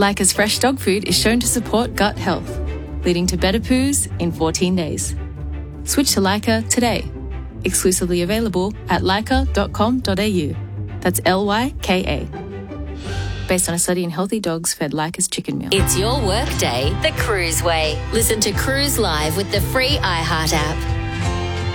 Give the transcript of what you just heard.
Lyca's fresh dog food is shown to support gut health, leading to better poos in 14 days. Switch to Lyca today. Exclusively available at lyca.com.au. That's Lyka. Based on a study in healthy dogs fed Lyca's chicken meal. It's your workday the Cruise way. Listen to Cruise Live with the free iHeart app.